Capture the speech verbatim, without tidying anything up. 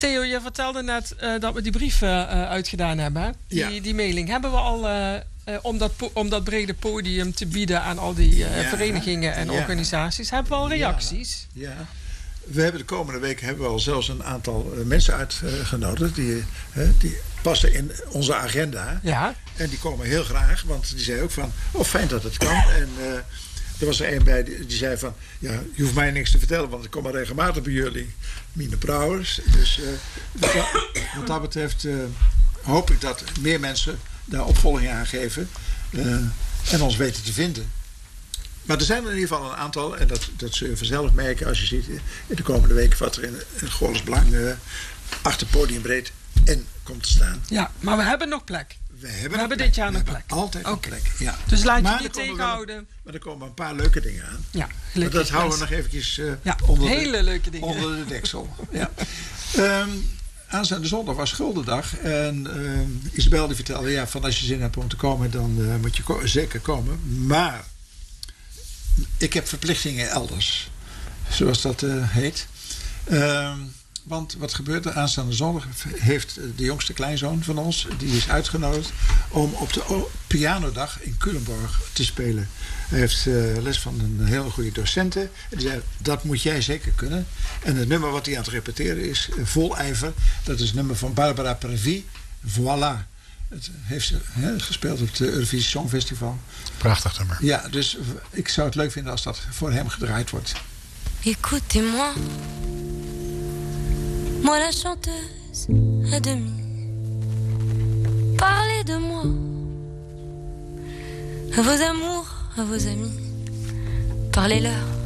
Theo, je vertelde net uh, dat we die brief uh, uitgedaan hebben. Die, ja. die mailing hebben we al uh, uh, om, dat po- om dat brede podium te bieden aan al die uh, ja. verenigingen en ja. organisaties. Hebben we al reacties? Ja. ja. We hebben de komende weken hebben we al zelfs een aantal uh, mensen uitgenodigd. Uh, die, uh, die passen in onze agenda. Ja. En die komen heel graag, want die zei ook van, oh fijn dat het kan. En uh, er was er een bij die, die zei van, ja, je hoeft mij niks te vertellen, want ik kom maar regelmatig bij jullie. Mine Brouwers. Dus uh, wat, dat, wat dat betreft uh, hoop ik dat meer mensen daar opvolging aan geven. Uh, en ons weten te vinden. Maar er zijn er in ieder geval een aantal, en dat, dat zul je vanzelf merken als je ziet in de komende weken wat er in, in Goorles Belang uh, achter podiumbreed en komt te staan. Ja, maar we hebben nog plek. We hebben, we hebben plek. dit jaar we nog plek. Altijd okay. een plek, ja. Dus laat maar je niet tegenhouden. Wel, maar er komen een paar leuke dingen aan. Ja, maar dat houden we nog eventjes uh, ja, onder, hele de, leuke dingen. onder de deksel. ja. um, aanstaande zondag was Guldendag. En uh, Isabel die vertelde, ja, van als je zin hebt om te komen, dan uh, moet je ko- zeker komen. Maar ik heb verplichtingen elders. Zoals dat uh, heet. Uh, want wat gebeurt er? Aanstaande zondag heeft de jongste kleinzoon van ons, die is uitgenodigd om op de pianodag in Culemborg te spelen. Hij heeft uh, les van een hele goede docente. En die zei, dat moet jij zeker kunnen. En het nummer wat hij aan het repeteren is, uh, vol ijver. Dat is het nummer van Barbara Pravi, Voilà. Het heeft ze he, gespeeld op het Eurovisie Songfestival. Prachtig nummer. Ja, dus ik zou het leuk vinden als dat voor hem gedraaid wordt. Écoutez-moi, moi la chanteuse à demi. Parlez de moi, à vos amours, à vos amis. Parlez-leur